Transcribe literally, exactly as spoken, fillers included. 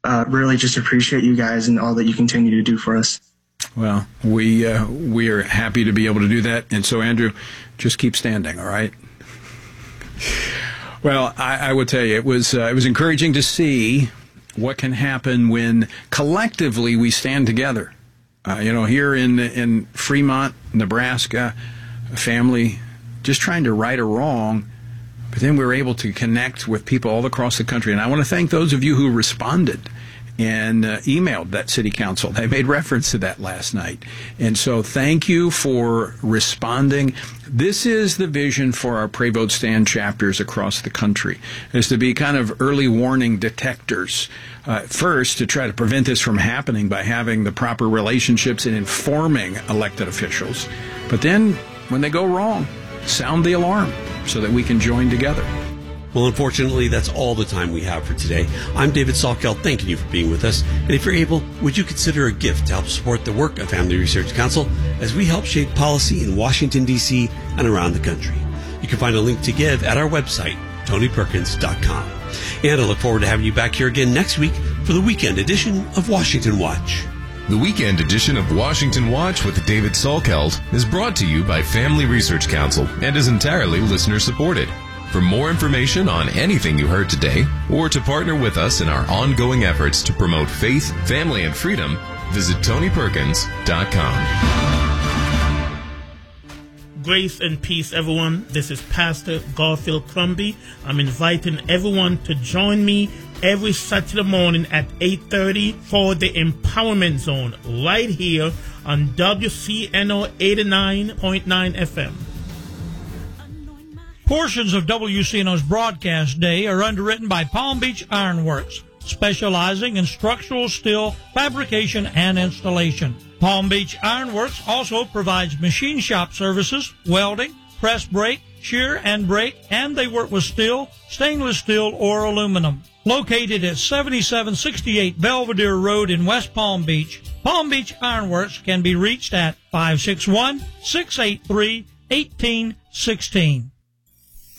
uh, really just appreciate you guys and all that you continue to do for us. Well, we uh, we are happy to be able to do that. And so, Andrew, just keep standing, all right? Well, I, I will tell you, it was uh, it was encouraging to see what can happen when collectively we stand together. Uh, you know, here in in Fremont, Nebraska, a family just trying to right a wrong, but then we were able to connect with people all across the country. And I want to thank those of you who responded and uh, emailed that city council. They made reference to that last night. And so thank you for responding. This is the vision for our Pray Vote Stand chapters across the country, is to be kind of early warning detectors. Uh, first, to try to prevent this from happening by having the proper relationships and informing elected officials. But then, when they go wrong, sound the alarm so that we can join together. Well, unfortunately, that's all the time we have for today. I'm David Salkeld, thanking you for being with us. And if you're able, would you consider a gift to help support the work of Family Research Council as we help shape policy in Washington, D C and around the country? You can find a link to give at our website, tony perkins dot com. And I look forward to having you back here again next week for the weekend edition of Washington Watch. The weekend edition of Washington Watch with David Salkeld is brought to you by Family Research Council and is entirely listener-supported. For more information on anything you heard today, or to partner with us in our ongoing efforts to promote faith, family, and freedom, visit tony perkins dot com. Grace and peace, everyone. This is Pastor Garfield Crumby. I'm inviting everyone to join me every Saturday morning at eight thirty for the Empowerment Zone right here on W C N O eighty-nine point nine F M. Portions of W C N O's broadcast day are underwritten by Palm Beach Ironworks, specializing in structural steel fabrication and installation. Palm Beach Ironworks also provides machine shop services, welding, press brake, shear and brake, and they work with steel, stainless steel, or aluminum. Located at seventy-seven sixty-eight Belvedere Road in West Palm Beach, Palm Beach Ironworks can be reached at five six one, six eight three, one eight one six.